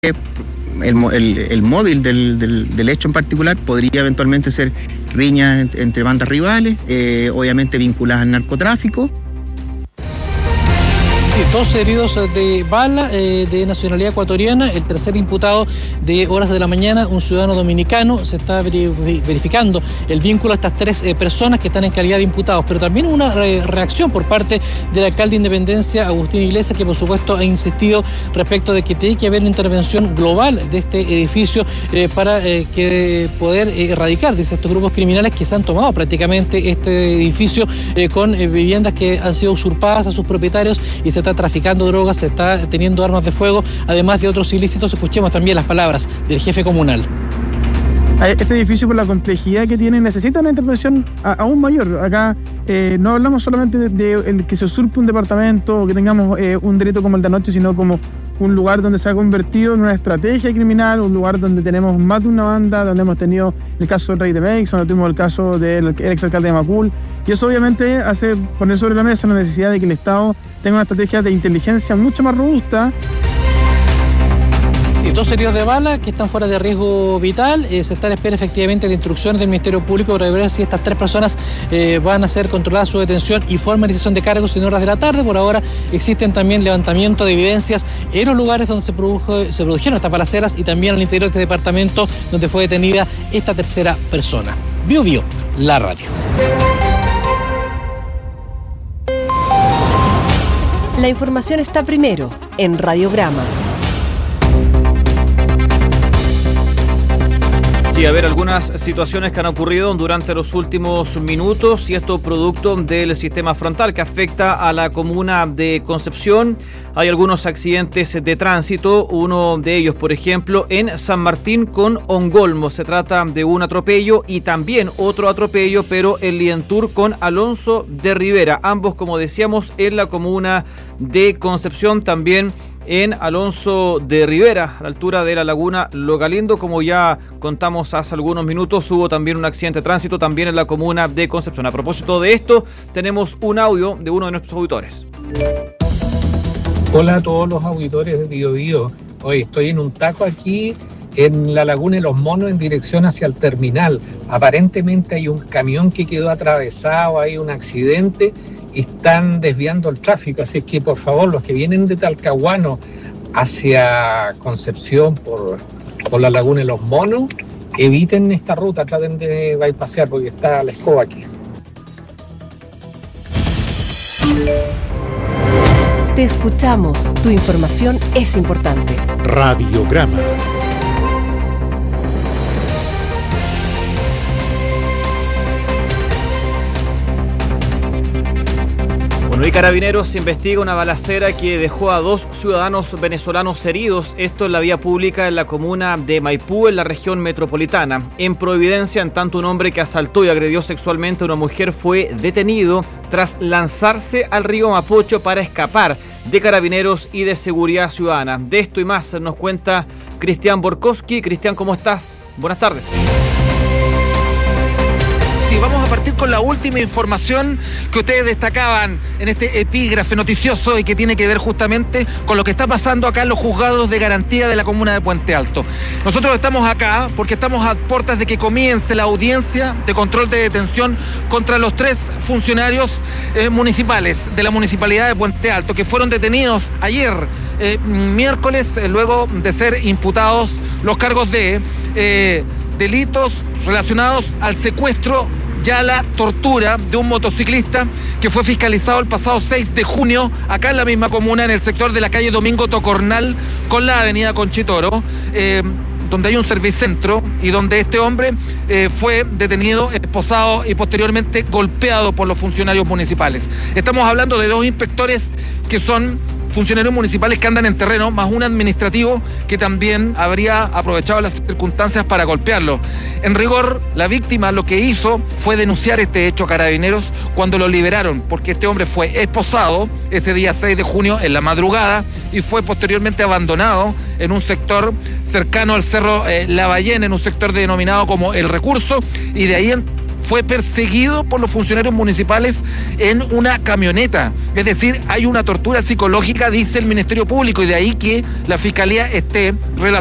el móvil del hecho en particular podría eventualmente ser riñas entre bandas rivales, obviamente vinculadas al narcotráfico. 2 heridos de bala de nacionalidad ecuatoriana, el tercer imputado de horas de la mañana, un ciudadano dominicano. Se está verificando el vínculo a estas 3 personas que están en calidad de imputados, pero también una reacción por parte del alcalde de Independencia, Agustín Iglesias, que por supuesto ha insistido respecto de que tiene que haber una intervención global de este edificio para poder erradicar, dice, estos grupos criminales que se han tomado prácticamente este edificio con viviendas que han sido usurpadas a sus propietarios, y se está traficando drogas, se está teniendo armas de fuego, además de otros ilícitos. Escuchemos también las palabras del jefe comunal. Este edificio, por la complejidad que tiene, necesita una intervención aún mayor. Acá no hablamos solamente de que se usurpe un departamento o que tengamos un delito como el de anoche, sino como un lugar donde se ha convertido en una estrategia criminal, un lugar donde tenemos más de una banda, donde hemos tenido el caso del Rey de Mex, donde tuvimos el caso del exalcalde de Macul, y eso obviamente hace poner sobre la mesa la necesidad de que el Estado tenga una estrategia de inteligencia mucho más robusta. 2 heridos de bala que están fuera de riesgo vital. Se está en espera efectivamente de instrucciones del Ministerio Público para ver si estas 3 personas van a ser controladas su detención y formalización de cargos en horas de la tarde. Por ahora existen también levantamiento de evidencias en los lugares donde se produjeron estas balaceras y también al interior de este departamento donde fue detenida esta tercera persona. Bio Bio, la radio. La información está primero en Radiograma. Sí, a ver, algunas situaciones que han ocurrido durante los últimos minutos, y esto producto del sistema frontal que afecta a la comuna de Concepción. Hay algunos accidentes de tránsito, uno de ellos, por ejemplo, en San Martín con Ongolmo. Se trata de un atropello y también otro atropello, pero en Lientur con Alonso de Rivera. Ambos, como decíamos, en la comuna de Concepción, también en Alonso de Rivera, a la altura de la laguna Logalindo. Como ya contamos hace algunos minutos, hubo también un accidente de tránsito también en la comuna de Concepción. A propósito de esto, tenemos un audio de uno de nuestros auditores. Hola a todos los auditores de Bio Bio. Hoy estoy en un taco aquí en la laguna de los Monos en dirección hacia el terminal. Aparentemente hay un camión que quedó atravesado, hay un accidente y están desviando el tráfico, así que por favor los que vienen de Talcahuano hacia Concepción por la laguna de los Monos, eviten esta ruta, traten de bypassear porque está la escoba aquí. Te escuchamos, tu información es importante. Radiograma. Hoy Carabineros investiga una balacera que dejó a 2 ciudadanos venezolanos heridos, esto en la vía pública en la comuna de Maipú, en la región metropolitana. En Providencia, en tanto, un hombre que asaltó y agredió sexualmente a una mujer fue detenido tras lanzarse al río Mapocho para escapar de Carabineros y de Seguridad Ciudadana. De esto y más nos cuenta Cristian Borkowski. Cristian, ¿cómo estás? Buenas tardes. Vamos a partir con la última información que ustedes destacaban en este epígrafe noticioso y que tiene que ver justamente con lo que está pasando acá en los juzgados de garantía de la comuna de Puente Alto. Nosotros estamos acá porque estamos a puertas de que comience la audiencia de control de detención contra los 3 funcionarios municipales de la municipalidad de Puente Alto que fueron detenidos ayer miércoles luego de ser imputados los cargos de delitos relacionados al secuestro y a la tortura de un motociclista que fue fiscalizado el pasado 6 de junio acá en la misma comuna, en el sector de la calle Domingo Tocornal con la avenida Conchitoro, donde hay un servicentro y donde este hombre fue detenido, esposado y posteriormente golpeado por los funcionarios municipales. Estamos hablando de 2 inspectores que son funcionarios municipales que andan en terreno, más un administrativo que también habría aprovechado las circunstancias para golpearlo. En rigor, la víctima lo que hizo fue denunciar este hecho a Carabineros cuando lo liberaron, porque este hombre fue esposado ese día 6 de junio en la madrugada y fue posteriormente abandonado en un sector cercano al Cerro La Ballena, en un sector denominado como El Recurso, y de ahí fue perseguido por los funcionarios municipales en una camioneta. Es decir, hay una tortura psicológica, dice el Ministerio Público, y de ahí que la Fiscalía esté relacionada